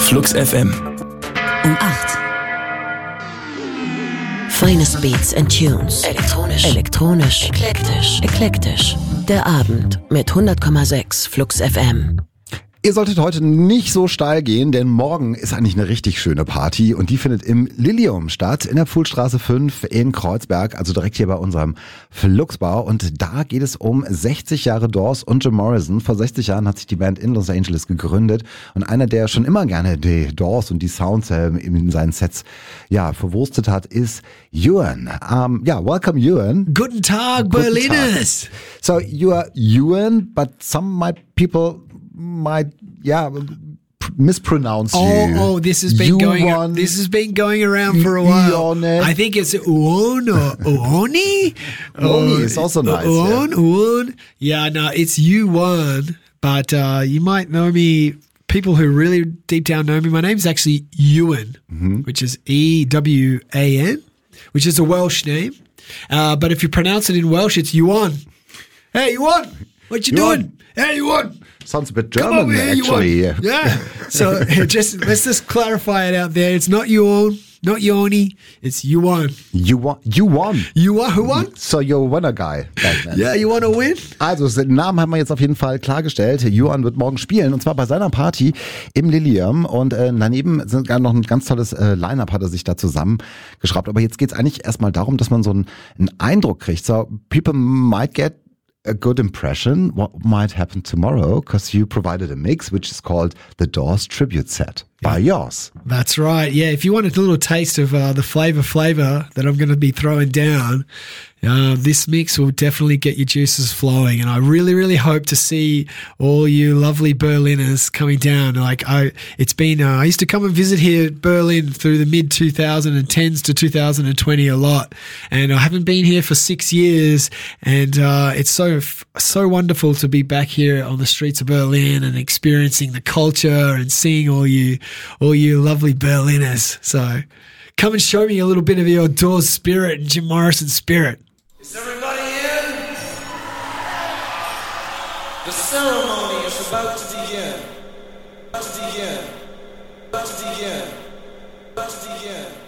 Flux FM. Um 8. Finest Beats and Tunes. Elektronisch. Eklektisch. Der Abend mit 100,6 Flux FM. Ihr solltet heute nicht so steil gehen, denn morgen ist eigentlich eine richtig schöne Party und die findet im Lilium statt, in der Pfuhlstraße 5 in Kreuzberg, also direkt hier bei unserem Fluxbar. Und da geht es um 60 Jahre Doors und Jim Morrison. Vor 60 Jahren hat sich die Band in Los Angeles gegründet und einer, der schon immer gerne die Doors und die Sounds in seinen Sets verwurstet hat, ist Ewan. Welcome Ewan. Guten Tag, Berliners. So you are Ewan, but some people might mispronounce you. Oh, this has been going around for a while. Ione. I think it's Uon or Uoni. Uoni is also nice. Uon. Yeah, no, it's Yuan, but you might know me. People who really deep down know me, my name's actually Ewan, which is E-W-A-N, which is a Welsh name. But if you pronounce it in Welsh, it's Yuan. Hey, Yuan, what you doing? Hey, Yuan. Sounds a bit German, actually. Yeah. So let's just clarify it out there. It's not Yuan, not Yoni. It's Yuan. You won. Who won? So you're a winner guy. Yeah, you want to win? Also, den Namen haben wir jetzt auf jeden Fall klargestellt. Yuan wird morgen spielen und zwar bei seiner Party im Lilium und daneben sind gar noch ein ganz tolles Line-Up hat er sich da zusammengeschraubt. Aber jetzt geht's eigentlich erstmal darum, dass man so einen Eindruck kriegt. So, people might get a good impression what might happen tomorrow because you provided a mix which is called the Doors Tribute Set by yours. That's right. Yeah, if you wanted a little taste of the flavor that I'm going to be throwing down, this mix will definitely get your juices flowing. And I really, really hope to see all you lovely Berliners coming down. I used to come and visit here at Berlin through the mid 2010s to 2020 a lot. And I haven't been here for 6 years. And it's so wonderful to be back here on the streets of Berlin and experiencing the culture and seeing all you lovely Berliners. So come and show me a little bit of your Doors spirit and Jim Morrison spirit. Is everybody in? The ceremony is about to begin. About to begin. About to begin. About to begin.